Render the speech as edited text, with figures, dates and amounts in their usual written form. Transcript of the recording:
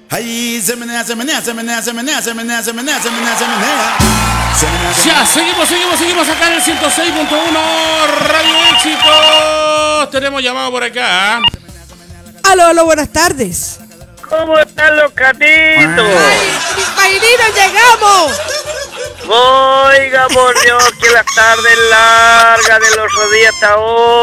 Ahí se menea, se menea, se menea, se menea, se menea, se menea, se menea, se menea. Ya, seguimos acá en el 106.1 Radio Éxitos. Tenemos llamado por acá. Aló, buenas tardes. ¿Cómo están los catitos? ¡Ay, Mayrina, llegamos! Oiga, por Dios, que las tardes largas de los días hasta hoy.